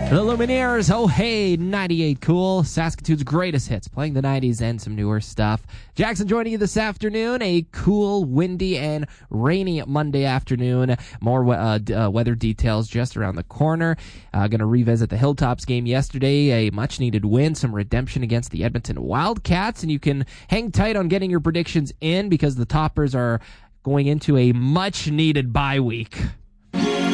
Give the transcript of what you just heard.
The Lumineers, oh hey, 98 cool. Saskatoon's greatest hits, playing the 90s and some newer stuff. Jackson joining you this afternoon, a cool, windy, and rainy Monday afternoon. More weather details just around the corner. Going to revisit the Hilltops game yesterday, a much-needed win, some redemption against the Edmonton Wildcats, and you can hang tight on getting your predictions in because the Toppers are going into a much-needed bye week.